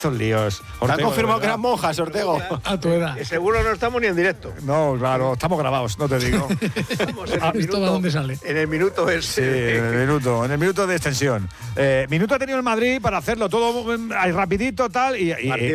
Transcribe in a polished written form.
estos líos. ¿Te han confirmado que eran monjas, Ortego? A tu edad. Que seguro no estamos ni en directo. No, claro, estamos grabados, no te digo. Estamos en el ¿Esto va dónde sale? En el minuto Sí, ese. en el minuto de extensión. Minuto ha tenido el Madrid para hacerlo todo ahí rapidito, tal, y